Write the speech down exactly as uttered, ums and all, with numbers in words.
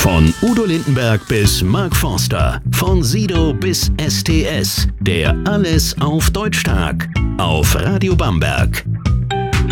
Von Udo Lindenberg bis Mark Forster, von Sido bis S T S, der Alles auf Deutsch-Tag auf Radio Bamberg.